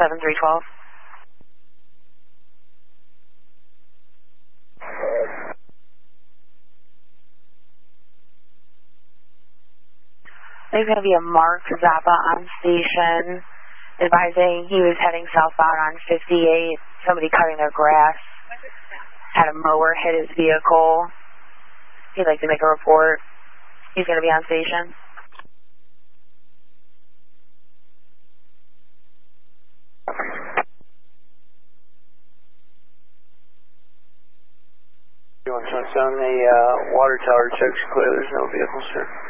7312. There's going to be a Mark Zappa on station advising he was heading southbound on 58. Somebody cutting their grass. Had a mower hit his vehicle. He'd like to make a report. He's going to be on station. On the water tower checks clear. There's no vehicles here.